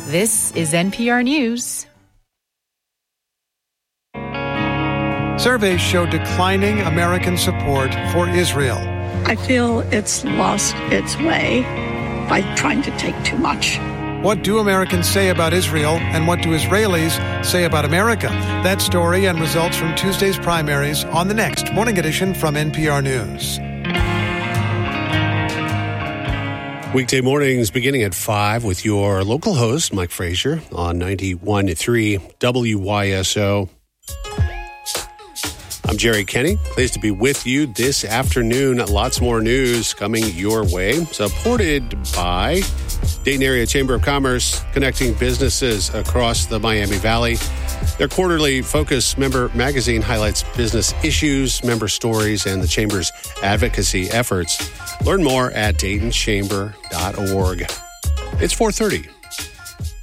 This is NPR News. Surveys show declining American support for Israel. I feel it's lost its way by trying to take too much. What do Americans say about Israel, and what do Israelis say about America? That story and results from Tuesday's primaries on the next Morning Edition from NPR News. Weekday mornings beginning at 5 with your local host, Mike Frazier, on 91.3 WYSO. I'm Jerry Kenny. Pleased to be with you this afternoon. Lots more news coming your way. Supported by Dayton Area Chamber of Commerce, connecting businesses across the Miami Valley. Their quarterly Focus member magazine highlights business issues, member stories, and the Chamber's advocacy efforts. Learn more at DaytonChamber.org. It's 4:30.